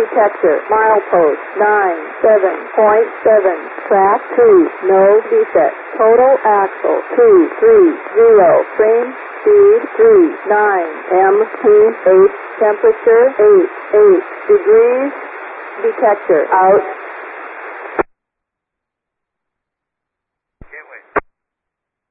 detector, milepost 97.7, track 2, no defect, total axle 230, frame speed 39, MPH, temperature 88 degrees, detector out.